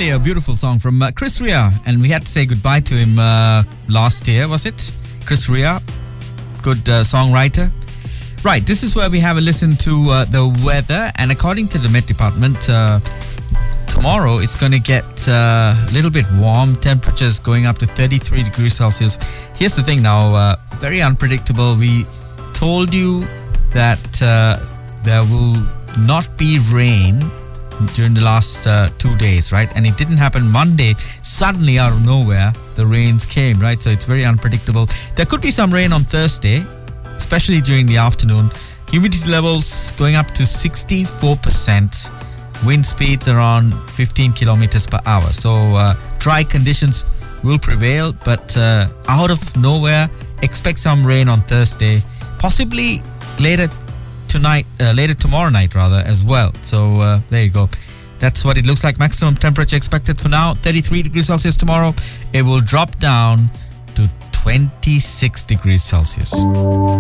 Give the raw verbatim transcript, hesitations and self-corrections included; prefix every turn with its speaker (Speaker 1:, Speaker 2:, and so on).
Speaker 1: Really a beautiful song from uh, Chris Rea, and we had to say goodbye to him uh, last year, was it? Chris Rea, good uh, songwriter. Right, this is where we have a listen to uh, the weather, and according to the Met Department, uh, tomorrow it's going to get uh, a little bit warm, temperatures going up to thirty-three degrees Celsius. Here's the thing now, uh, very unpredictable. We told you that uh, there will not be rain during the last uh, two days, right? And it didn't happen. Monday, suddenly out of nowhere, the rains came, right? So it's very unpredictable. There could be some rain on Thursday, especially during the afternoon. Humidity levels going up to sixty-four percent. Wind speeds around fifteen kilometers per hour. So uh, dry conditions will prevail, but uh, out of nowhere, expect some rain on Thursday, possibly later tonight, uh, later tomorrow night rather as well. So uh, there you go. That's what it looks like. Maximum temperature expected for now, thirty-three degrees Celsius tomorrow. It will drop down to twenty-six degrees Celsius.